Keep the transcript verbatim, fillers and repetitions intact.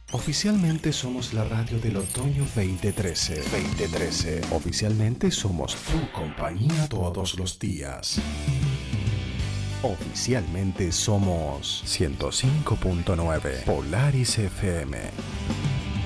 Oficialmente somos la radio del otoño veinte trece. veinte trece. Oficialmente somos tu compañía todos los días. Oficialmente somos ciento cinco punto nueve Polaris F M.